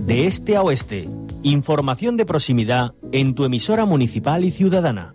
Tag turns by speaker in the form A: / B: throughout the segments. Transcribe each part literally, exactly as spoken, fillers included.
A: de este a oeste. Información de proximidad en tu emisora municipal y ciudadana.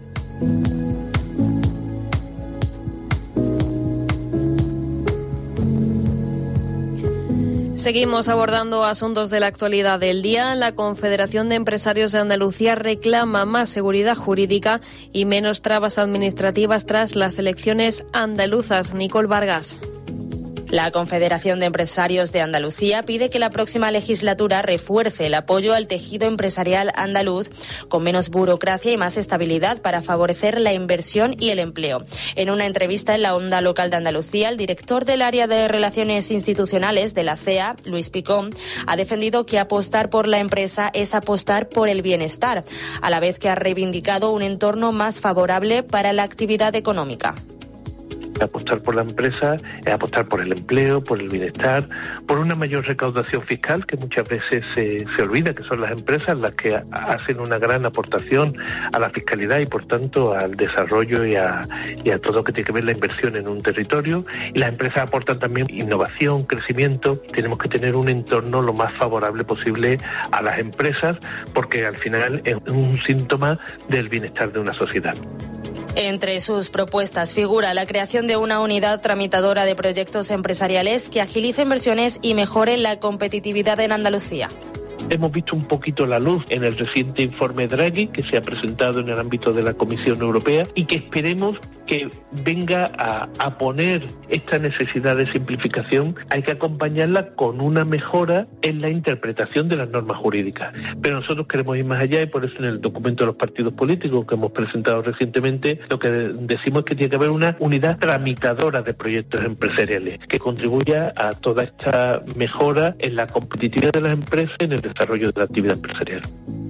B: Seguimos abordando asuntos de la actualidad del día. La Confederación de Empresarios de Andalucía reclama más seguridad jurídica y menos trabas administrativas tras las elecciones andaluzas. Nicole Vargas.
C: La Confederación de Empresarios de Andalucía pide que la próxima legislatura refuerce el apoyo al tejido empresarial andaluz con menos burocracia y más estabilidad para favorecer la inversión y el empleo. En una entrevista en la Onda Local de Andalucía, el director del área de Relaciones Institucionales de la C E A, Luis Picón, ha defendido que apostar por la empresa es apostar por el bienestar, a la vez que ha reivindicado un entorno más favorable para la actividad económica.
D: Apostar por la empresa es apostar por el empleo, por el bienestar, por una mayor recaudación fiscal que muchas veces se, se olvida que son las empresas las que hacen una gran aportación a la fiscalidad y por tanto al desarrollo y a, y a todo lo que tiene que ver la inversión en un territorio. Y las empresas aportan también innovación, crecimiento. Tenemos que tener un entorno lo más favorable posible a las empresas porque al final es un síntoma del bienestar de una sociedad.
C: Entre sus propuestas figura la creación de una unidad tramitadora de proyectos empresariales que agilice inversiones y mejore la competitividad en Andalucía.
D: Hemos visto un poquito la luz en el reciente informe Draghi que se ha presentado en el ámbito de la Comisión Europea y que esperemos que venga a, a poner esta necesidad de simplificación. Hay que acompañarla con una mejora en la interpretación de las normas jurídicas. Pero nosotros queremos ir más allá y por eso en el documento de los partidos políticos que hemos presentado recientemente lo que decimos es que tiene que haber una unidad tramitadora de proyectos empresariales que contribuya a toda esta mejora en la competitividad de las empresas y en el desarrollo de la actividad empresarial.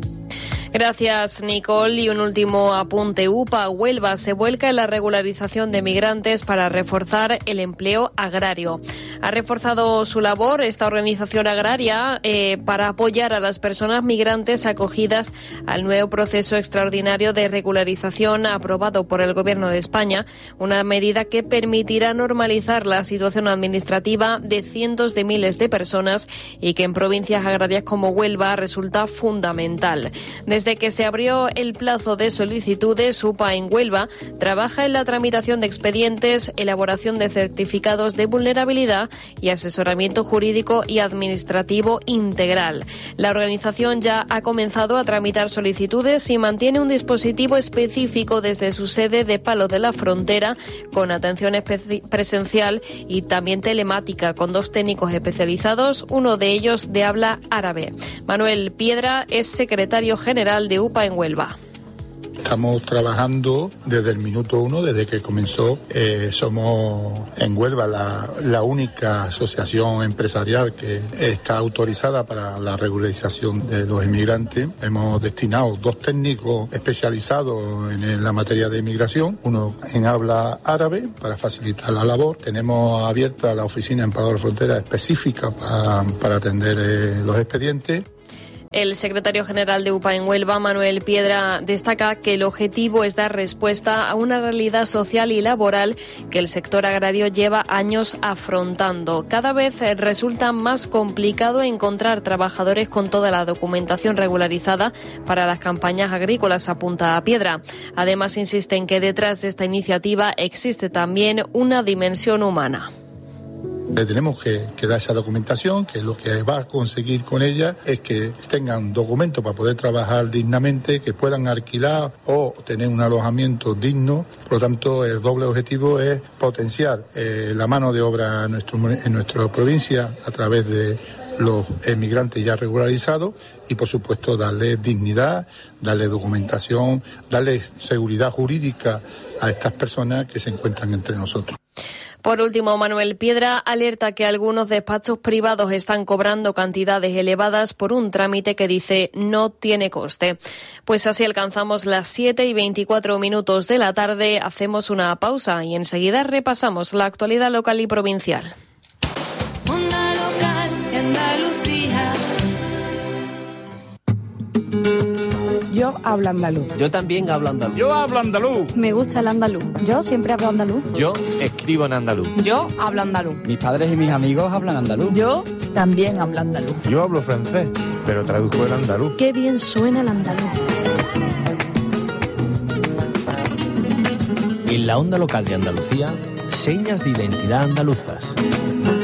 B: Gracias, Nicole. Y un último apunte. UPA Huelva se vuelca en la regularización de migrantes para reforzar el empleo agrario. Ha reforzado su labor esta organización agraria eh, para apoyar a las personas migrantes acogidas al nuevo proceso extraordinario de regularización aprobado por el Gobierno de España, una medida que permitirá normalizar la situación administrativa de cientos de miles de personas y que en provincias agrarias como Huelva resulta fundamental. Desde que se abrió el plazo de solicitudes, UPA en Huelva trabaja en la tramitación de expedientes, elaboración de certificados de vulnerabilidad y asesoramiento jurídico y administrativo integral. La organización ya ha comenzado a tramitar solicitudes y mantiene un dispositivo específico desde su sede de Palos de la Frontera con atención especi- presencial y también telemática con dos técnicos especializados, uno de ellos de habla árabe. Manuel Piedra es secretario general de UPA en Huelva.
E: Estamos trabajando desde el minuto uno, desde que comenzó. Eh, somos en Huelva la, la única asociación empresarial que está autorizada para la regularización de los inmigrantes. Hemos destinado dos técnicos especializados en, en la materia de inmigración, uno en habla árabe para facilitar la labor. Tenemos abierta la oficina en Palos de la Frontera específica para, para atender eh, los expedientes.
B: El secretario general de UPA en Huelva, Manuel Piedra, destaca que el objetivo es dar respuesta a una realidad social y laboral que el sector agrario lleva años afrontando. Cada vez resulta más complicado encontrar trabajadores con toda la documentación regularizada para las campañas agrícolas, apunta a Piedra. Además, insiste en que detrás de esta iniciativa existe también una dimensión humana.
E: Le tenemos que, que dar esa documentación, que lo que va a conseguir con ella es que tengan documentos para poder trabajar dignamente, que puedan alquilar o tener un alojamiento digno. Por lo tanto, el doble objetivo es potenciar eh, la mano de obra en, nuestro, en nuestra provincia a través de los emigrantes ya regularizados y, por supuesto, darle dignidad, darle documentación, darle seguridad jurídica a estas personas que se encuentran entre nosotros.
B: Por último, Manuel Piedra alerta que algunos despachos privados están cobrando cantidades elevadas por un trámite que dice no tiene coste. Pues así alcanzamos las siete y veinticuatro minutos de la tarde, hacemos una pausa y enseguida repasamos la actualidad local y provincial.
F: Onda Local de Andalucía.
G: Yo Yo hablo andaluz.
H: Yo también hablo andaluz.
I: Yo hablo andaluz.
G: Me gusta el andaluz.
J: Yo siempre hablo andaluz.
K: Yo escribo en andaluz.
L: Yo hablo andaluz.
M: Mis padres y mis amigos hablan andaluz.
J: Yo también hablo andaluz.
N: Yo hablo francés, pero traduzco el andaluz.
J: Qué bien suena el andaluz.
A: En la onda local de Andalucía, señas de identidad andaluzas.